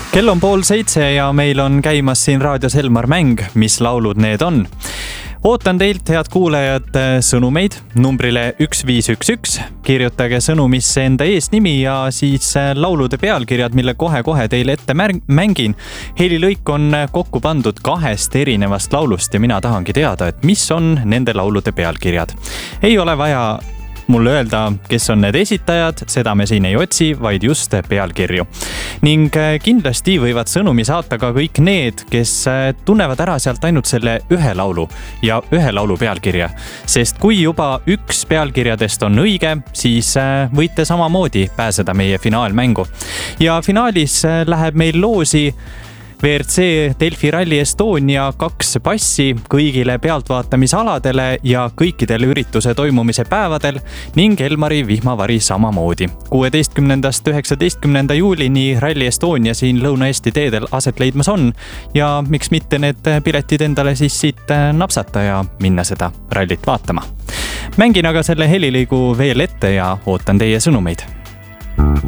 Kell on 6:30 ja meil on käimas siin raadios Elmar mäng, mis laulud need on. Ootan teilt, head kuulajad, sõnumeid numbrile 1511. Kirjutage sõnumisse enda eesnimi ja siis laulude pealkirjad, mille kohe teile ette mängin. Helilõik on kokku pandud 2 erinevast laulust ja mina tahangi teada, et mis on nende laulude pealkirjad. Ei ole vaja mulle öelda, kes on need esitajad, seda me siin ei otsi, vaid just pealkirju. Ning kindlasti võivad sõnumi saata ka kõik need, kes tunnevad ära sealt ainult selle ühe laulu ja ühe laulu pealkirja. Sest kui juba üks pealkirjadest on õige, siis võite samamoodi pääseda meie finaalmängu. Ja finaalis läheb meil loosi WRC Delfi Rally Estonia 2 passi kõigile pealtvaatamisaladele ja kõikidel ürituse toimumise päevadel ning Elmari vihmavari samamoodi. 16.–19. juulini Rally Estonia siin Lõuna-Eesti teedel aset leidmas on ja miks mitte need piletid endale siis siit napsata ja minna seda rallit vaatama. Mängin aga selle helilõigu veel ette ja ootan teie sõnumeid.